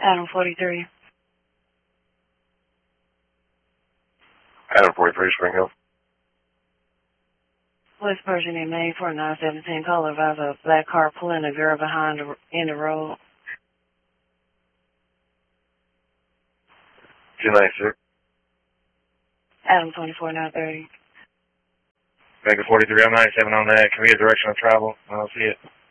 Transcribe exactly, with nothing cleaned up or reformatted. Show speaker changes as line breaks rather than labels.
Adam forty-three.
Adam forty-three, Spring Hill.
What's person named nine four nine seventeen? Caller about a black car pulling a girl behind the, in the road.
two ninety-six.
Adam twenty-four nine thirty.
Baker forty-three, I'm ninety-seven on that. Can we get direction of travel? I don't see it.